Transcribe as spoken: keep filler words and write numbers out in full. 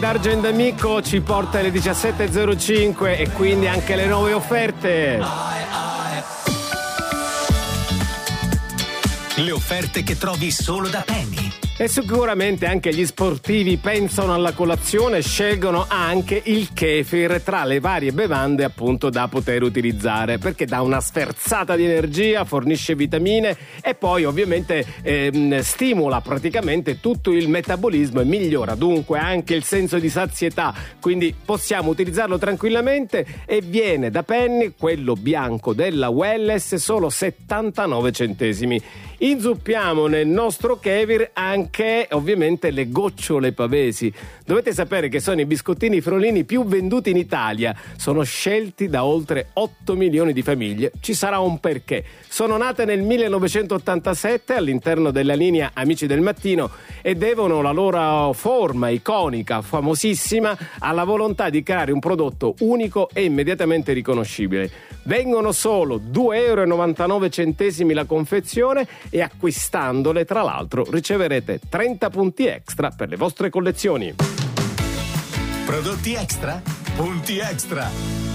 D'Argent Amico ci porta alle diciassette e zero cinque e quindi anche le nuove offerte. Le offerte che trovi solo da Penny. E sicuramente anche gli sportivi pensano alla colazione e scelgono anche il kefir tra le varie bevande appunto da poter utilizzare, perché dà una sferzata di energia, fornisce vitamine e poi ovviamente ehm, stimola praticamente tutto il metabolismo e migliora dunque anche il senso di sazietà, quindi possiamo utilizzarlo tranquillamente e viene da Penny, quello bianco della Welless, solo settantanove centesimi. Inzuppiamo nel nostro kefir anche ovviamente le gocciole pavesi. Dovete sapere che sono i biscottini Frolini più venduti in Italia, sono scelti da oltre otto milioni di famiglie, ci sarà un perché. Sono nate nel millenovecentottantasette all'interno della linea Amici del Mattino e devono la loro forma iconica, famosissima, alla volontà di creare un prodotto unico e immediatamente riconoscibile. Vengono solo due euro e novantanove centesimi la confezione e acquistandole tra l'altro riceverete trenta punti extra per le vostre collezioni. Prodotti extra? Punti extra!